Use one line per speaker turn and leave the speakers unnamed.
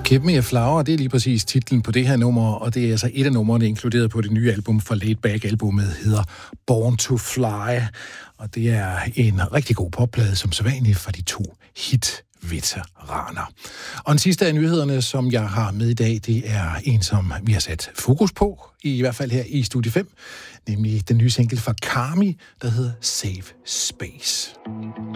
Give Me a Flower, det er lige præcis titlen på det her nummer, og det er altså et af numrene inkluderet på det nye album fra Laid Back-albummet, hedder Born to Fly, og det er en rigtig god popplade, som sædvanligt fra de to hit-veteraner. Og den sidste af nyhederne, som jeg har med i dag, det er en, som vi har sat fokus på, i hvert fald her i Studie 5, nemlig den nye single fra Karmi, der hedder Safe Space.